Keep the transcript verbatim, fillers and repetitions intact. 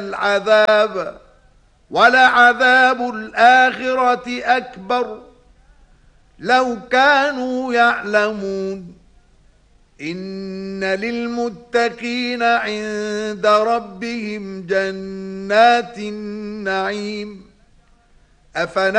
العذاب ولعذاب الآخرة أكبر لو كانوا يعلمون إن للمتقين عند ربهم جنات النعيم أفنجعل